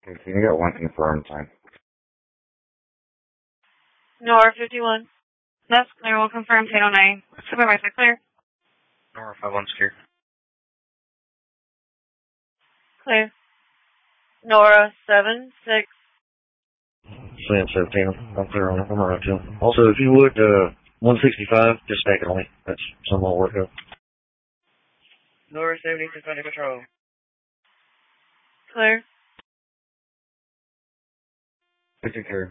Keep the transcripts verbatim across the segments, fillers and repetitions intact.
Okay, you got one confirmed time. Nora fifty-one. That's clear. We'll confirm eight oh nine. Supervisor clear. Nora five one clear. Clear. Nora seven six. Sam seventeen. I'm clear on it. I'm around two. Also, if you would, uh, one sixty-five, just stack it on me. That's some more work out. Nora seventy-six under control. Clear. fifty clear.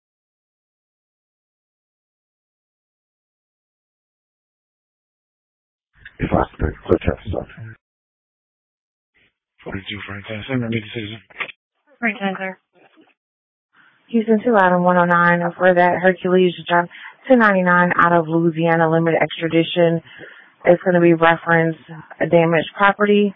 If I could, quick tap stuff. forty-two Franklin, send me the citizen. Frank Kaiser. Houston two Adam one oh nine. For that Hercules job two ninety-nine out of Louisiana limited extradition. It's going to be reference a damaged property.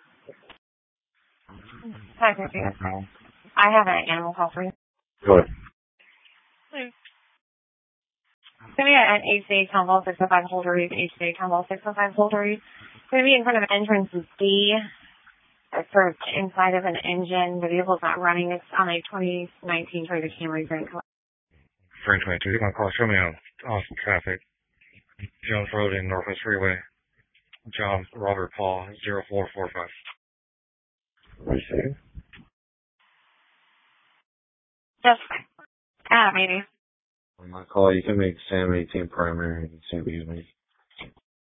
Hi, Christina. I have an animal call for you. Go ahead. Clear. It's going to be at H C A Town Hall six oh five Holder Reef, H C A Town Hall six oh five Holder Reef. It's going to be in front of entrance D. It's sort of inside of an engine. The vehicle's not running. It's on a twenty nineteen Toyota Camry Grand Collection. Frank twenty-two, you're going to call, show me on awesome traffic. Jones Road in Northwest Freeway. John Robert Paul, zero four four five. What you say? Just fine. Ah, maybe. On my call, you can make Sam eighteen primary and Sam use me.